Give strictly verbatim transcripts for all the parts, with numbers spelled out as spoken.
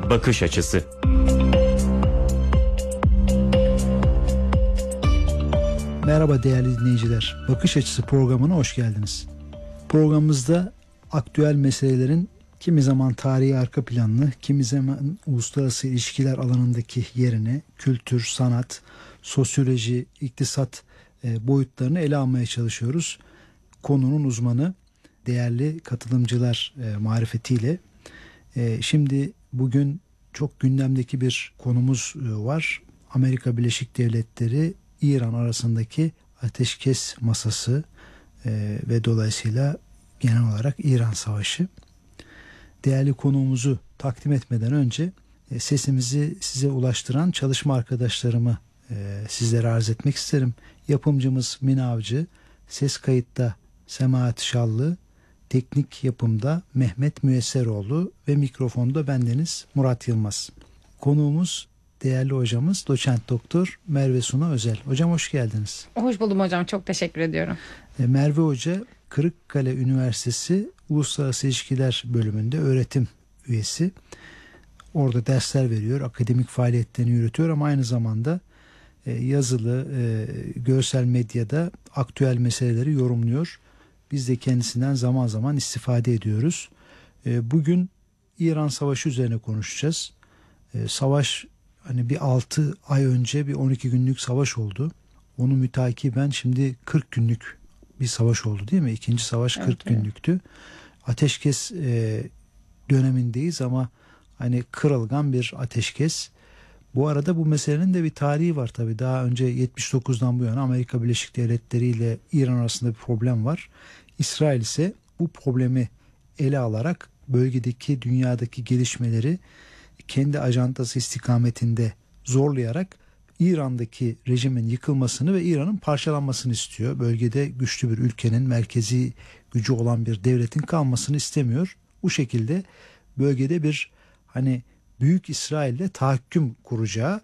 bakış açısı. Merhaba değerli dinleyiciler. Bakış Açısı programına hoş geldiniz. Programımızda aktüel meselelerin kimi zaman tarihi arka planını, kimi zaman uluslararası ilişkiler alanındaki yerini, kültür, sanat, sosyoloji, iktisat e, boyutlarını ele almaya çalışıyoruz. Konunun uzmanı, değerli katılımcılar e, marifetiyle. E, şimdi bugün çok gündemdeki bir konumuz e, var. Amerika Birleşik Devletleri İran arasındaki ateşkes masası e, ve dolayısıyla genel olarak İran Savaşı. Değerli konuğumuzu takdim etmeden önce e, sesimizi size ulaştıran çalışma arkadaşlarımı e, sizlere arz etmek isterim. Yapımcımız Mine Avcı, ses kayıtta Semahat Şallı, teknik yapımda Mehmet Müyesseroğlu ve mikrofonda bendeniz Murat Yılmaz. Konuğumuz değerli hocamız Doçent Doktor Merve Suna Özel. Hocam hoş geldiniz. Hoş buldum hocam. Çok teşekkür ediyorum. E, Merve Hoca Kırıkkale Üniversitesi Uluslararası İlişkiler Bölümünde öğretim üyesi. Orada dersler veriyor, akademik faaliyetlerini yürütüyor ama aynı zamanda e, yazılı, e, görsel medyada aktüel meseleleri yorumluyor. Biz de kendisinden zaman zaman istifade ediyoruz. E, bugün İran Savaşı üzerine konuşacağız. E, savaş hani bir altı ay önce bir on iki günlük savaş oldu. Onu mütakiben şimdi kırk günlük bir savaş oldu değil mi? İkinci savaş kırk evet, günlüktü. Ateşkes e, dönemindeyiz ama hani kırılgan bir ateşkes. Bu arada bu meselenin de bir tarihi var tabii. Daha önce yetmiş dokuzdan bu yana Amerika Birleşik Devletleri ile İran arasında bir problem var. İsrail ise bu problemi ele alarak bölgedeki dünyadaki gelişmeleri kendi ajandası istikametinde zorlayarak İran'daki rejimin yıkılmasını ve İran'ın parçalanmasını istiyor. Bölgede güçlü bir ülkenin, merkezi gücü olan bir devletin kalmasını istemiyor. Bu şekilde bölgede bir hani Büyük İsrail'le tahakküm kuracağı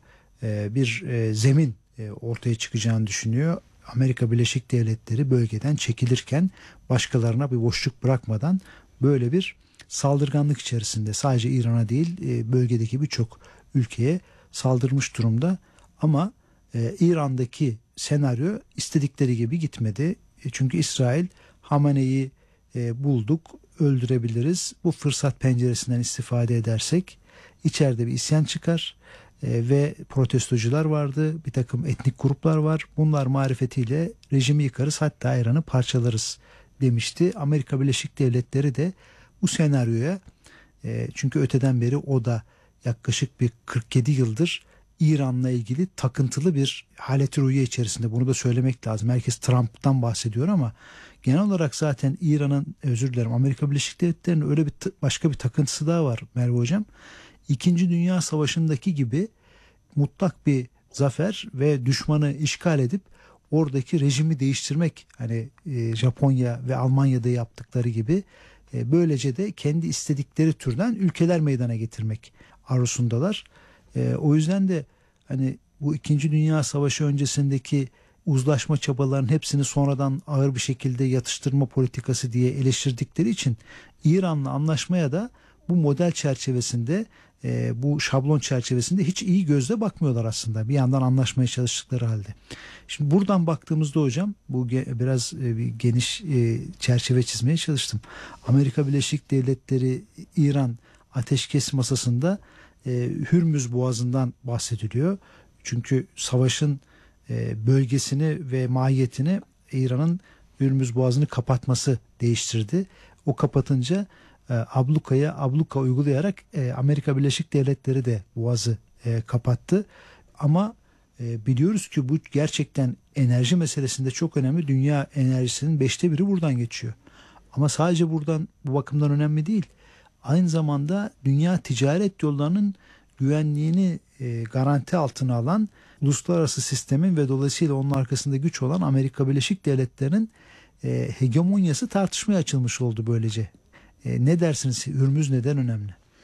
bir zemin ortaya çıkacağını düşünüyor. Amerika Birleşik Devletleri bölgeden çekilirken başkalarına bir boşluk bırakmadan böyle bir saldırganlık içerisinde sadece İran'a değil bölgedeki birçok ülkeye saldırmış durumda. Ama e, İran'daki senaryo istedikleri gibi gitmedi. E, çünkü İsrail Hamane'yi e, bulduk, öldürebiliriz. Bu fırsat penceresinden istifade edersek içeride bir isyan çıkar e, ve protestocular vardı. Bir takım etnik gruplar var. Bunlar marifetiyle rejimi yıkarız, hatta İran'ı parçalarız demişti. Amerika Birleşik Devletleri de bu senaryoya e, çünkü öteden beri o da yaklaşık bir kırk yedi yıldır İran'la ilgili takıntılı bir halet-i ruhiye içerisinde. Bunu da söylemek lazım. Herkes Trump'tan bahsediyor ama genel olarak zaten İran'ın, özür dilerim, Amerika Birleşik Devletleri'nin öyle bir başka bir takıntısı daha var Merve Hocam. İkinci Dünya Savaşı'ndaki gibi mutlak bir zafer ve düşmanı işgal edip oradaki rejimi değiştirmek, hani e, Japonya ve Almanya'da yaptıkları gibi e, böylece de kendi istedikleri türden ülkeler meydana getirmek arzusundalar. E, o yüzden de hani bu İkinci Dünya Savaşı öncesindeki uzlaşma çabalarının hepsini sonradan ağır bir şekilde yatıştırma politikası diye eleştirdikleri için İran'la anlaşmaya da bu model çerçevesinde, e, bu şablon çerçevesinde hiç iyi gözle bakmıyorlar aslında. Bir yandan anlaşmaya çalıştıkları halde. Şimdi buradan baktığımızda hocam, bu ge- biraz e, bir geniş e, çerçeve çizmeye çalıştım. Amerika Birleşik Devletleri İran ateşkes masasında e, Hürmüz Boğazı'ndan bahsediliyor. Çünkü savaşın e, bölgesini ve mahiyetini İran'ın Hürmüz Boğazı'nı kapatması değiştirdi. O kapatınca e, ablukaya abluka uygulayarak e, Amerika Birleşik Devletleri de Boğaz'ı e, kapattı. Ama e, biliyoruz ki bu gerçekten enerji meselesinde çok önemli. Dünya enerjisinin beşte biri buradan geçiyor. Ama sadece buradan, bu bakımdan önemli değil. Aynı zamanda dünya ticaret yollarının güvenliğini e, garanti altına alan uluslararası sistemin ve dolayısıyla onun arkasında güç olan Amerika Birleşik Devletleri'nin e, hegemonyası tartışmaya açılmış oldu böylece. E, ne dersiniz? Hürmüz neden önemli?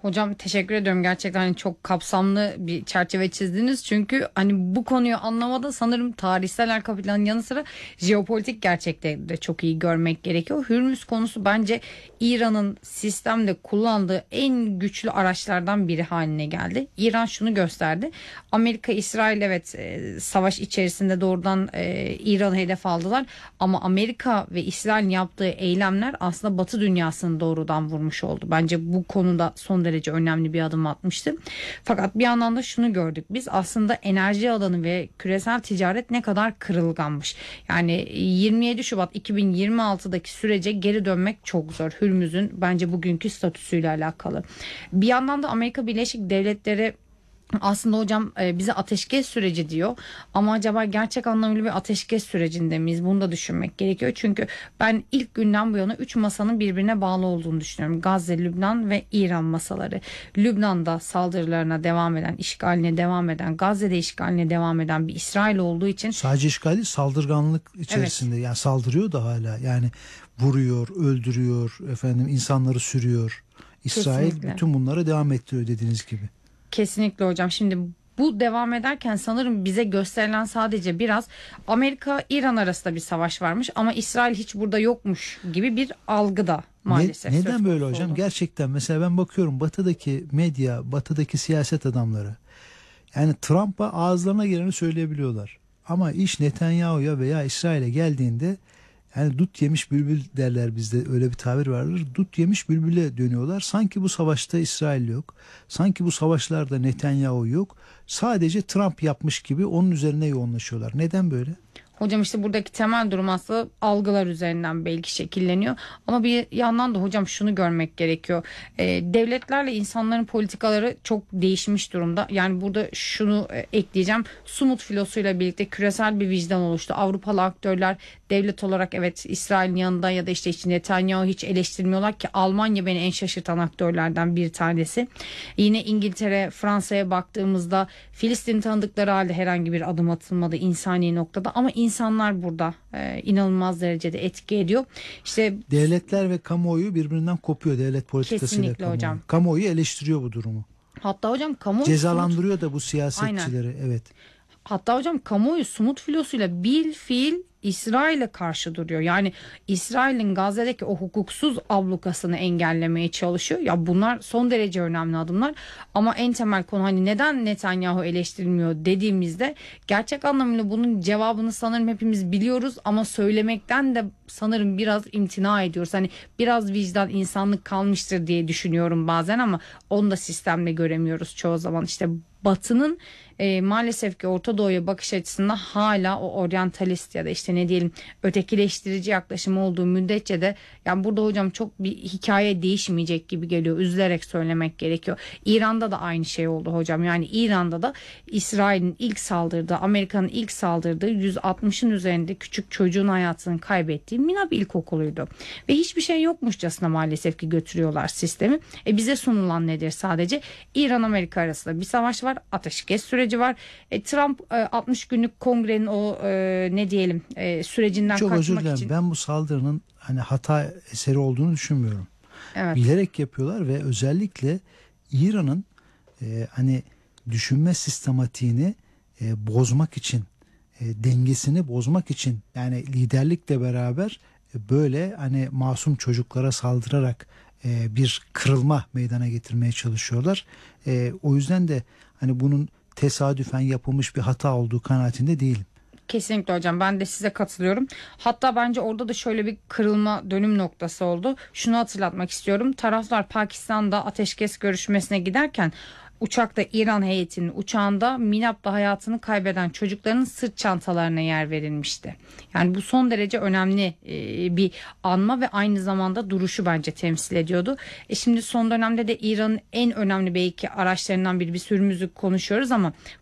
Hocam teşekkür ediyorum. Gerçekten hani çok kapsamlı bir çerçeve çizdiniz. Çünkü hani bu konuyu anlamada sanırım tarihsel arka planın yanı sıra jeopolitik gerçekleri de çok iyi görmek gerekiyor. Hürmüz konusu bence İran'ın sistemde kullandığı en güçlü araçlardan biri haline geldi. İran şunu gösterdi. Amerika, İsrail evet e, savaş içerisinde doğrudan e, İran'ı hedef aldılar. Ama Amerika ve İsrail'in yaptığı eylemler aslında Batı dünyasını doğrudan vurmuş oldu. Bence bu konuda son derece önemli bir adım atmıştı. Fakat bir yandan da şunu gördük. Biz aslında enerji alanı ve küresel ticaret ne kadar kırılganmış. Yani yirmi yedi Şubat iki bin yirmi altıdaki sürece geri dönmek çok zor. Hürmüz'ün bence bugünkü statüsüyle alakalı. Bir yandan da Amerika Birleşik Devletleri aslında hocam e, bize ateşkes süreci diyor ama acaba gerçek anlamıyla bir ateşkes sürecinde miyiz? Bunu da düşünmek gerekiyor. Çünkü ben ilk günden bu yana üç masanın birbirine bağlı olduğunu düşünüyorum. Gazze, Lübnan ve İran masaları. Lübnan'da saldırılarına devam eden, işgaline devam eden, Gazze'de işgaline devam eden bir İsrail olduğu için. Sadece işgal değil, saldırganlık içerisinde. Evet. Yani saldırıyor da hala. Yani vuruyor, öldürüyor, efendim insanları sürüyor. İsrail kesinlikle bütün bunlara devam ettiriyor dediğiniz gibi. Kesinlikle hocam. Şimdi bu devam ederken sanırım bize gösterilen sadece biraz Amerika-İran arasında bir savaş varmış ama İsrail hiç burada yokmuş gibi bir algı da maalesef. Ne, neden böyle hocam? Oldu. Gerçekten mesela ben bakıyorum batıdaki medya, batıdaki siyaset adamları yani Trump'a ağızlarına geleni söyleyebiliyorlar. Ama iş Netanyahu'ya veya İsrail'e geldiğinde yani dut yemiş bülbül derler, bizde öyle bir tabir vardır. Dut yemiş bülbüle dönüyorlar. Sanki bu savaşta İsrail yok. Sanki bu savaşlarda Netanyahu yok. Sadece Trump yapmış gibi onun üzerine yoğunlaşıyorlar. Neden böyle? Hocam işte buradaki temel durum aslında algılar üzerinden belki şekilleniyor. Ama bir yandan da hocam şunu görmek gerekiyor. E, devletlerle insanların politikaları çok değişmiş durumda. Yani burada şunu e, ekleyeceğim. Sumut filosuyla birlikte küresel bir vicdan oluştu. Avrupalı aktörler devlet olarak evet İsrail'in yanında ya da işte, işte Netanyahu hiç eleştirmiyorlar ki Almanya beni en şaşırtan aktörlerden bir tanesi. Yine İngiltere, Fransa'ya baktığımızda Filistin tanıdıkları halde herhangi bir adım atılmadı insani noktada ama insanlar burada e, inanılmaz derecede etki ediyor. İşte devletler ve kamuoyu birbirinden kopuyor devlet politikasıyla. Kesinlikle kamuoyu. hocam. Kamuoyu eleştiriyor bu durumu. Hatta hocam kamuoyu cezalandırıyor sumut... da bu siyasetçileri. Aynen. Evet. Hatta hocam kamuoyu sumut filosuyla bil fiil İsrail'e karşı duruyor. Yani İsrail'in Gazze'deki o hukuksuz ablukasını engellemeye çalışıyor. Ya bunlar son derece önemli adımlar. Ama en temel konu hani neden Netanyahu eleştirilmiyor dediğimizde gerçek anlamıyla bunun cevabını sanırım hepimiz biliyoruz ama söylemekten de sanırım biraz imtina ediyoruz. Hani biraz vicdan, insanlık kalmıştır diye düşünüyorum bazen ama onu da sistemde göremiyoruz çoğu zaman. İşte Batı'nın e, maalesef ki Orta Doğu'ya bakış açısında hala o oryantalist ya da işte ne diyelim ötekileştirici yaklaşım olduğu müddetçe de yani burada hocam çok bir hikaye değişmeyecek gibi geliyor. Üzülerek söylemek gerekiyor. İran'da da aynı şey oldu hocam. Yani İran'da da İsrail'in ilk saldırdığı, Amerika'nın ilk saldırdığı yüz altmışın üzerinde küçük çocuğun hayatını kaybettiği Minab İlkokulu'ydu. Ve hiçbir şey yokmuşçasına maalesef ki götürüyorlar sistemi. E bize sunulan nedir sadece? İran-Amerika arasında bir savaş var. Ateşkes süreci var. E, Trump e, altmış günlük kongrenin o e, ne diyelim e, sürecinden Çok kaçmak özür için. Ben bu saldırının hani hata eseri olduğunu düşünmüyorum. Evet. Bilerek yapıyorlar ve özellikle İran'ın e, hani düşünme sistematiğini e, bozmak için, e, dengesini bozmak için yani liderlikle beraber e, böyle hani masum çocuklara saldırarak e, bir kırılma meydana getirmeye çalışıyorlar. E, o yüzden de hani bunun tesadüfen yapılmış bir hata olduğu kanaatinde değilim. Kesinlikle hocam, ben de size katılıyorum. Hatta bence orada da şöyle bir kırılma dönüm noktası oldu. Şunu hatırlatmak istiyorum. Taraflar Pakistan'da ateşkes görüşmesine giderken uçakta İran heyetinin uçağında Minab'da hayatını kaybeden çocukların sırt çantalarına yer verilmişti. Yani bu son derece önemli e, bir anma ve aynı zamanda duruşu bence temsil ediyordu. E şimdi son dönemde de İran'ın en önemli belki araçlarından biri, bir Hürmüz'ü konuşuyoruz ama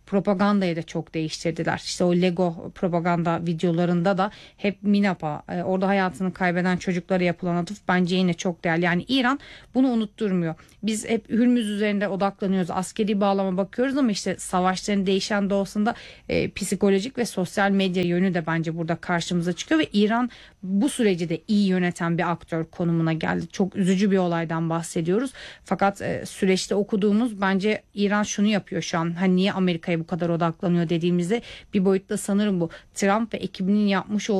propagandayı da çok değiştirdiler. İşte o Lego propaganda videolarında da hep Minap'a, e, orada hayatını kaybeden çocuklara yapılan atıf bence yine çok değerli. Yani İran bunu unutturmuyor. Biz hep Hürmüz üzerinde odaklanıyoruz. Askeri bağlama bakıyoruz ama işte savaşların değişen doğasında e, psikolojik ve sosyal medya yönü de bence burada karşımıza çıkıyor ve İran bu süreci de iyi yöneten bir aktör konumuna geldi. Çok üzücü bir olaydan bahsediyoruz. Fakat e, süreçte okuduğumuz bence İran şunu yapıyor şu an. Hani niye Amerika'ya bu kadar odaklanıyor dediğimizde bir boyutta sanırım bu Trump ve ekibinin yapmış olduğu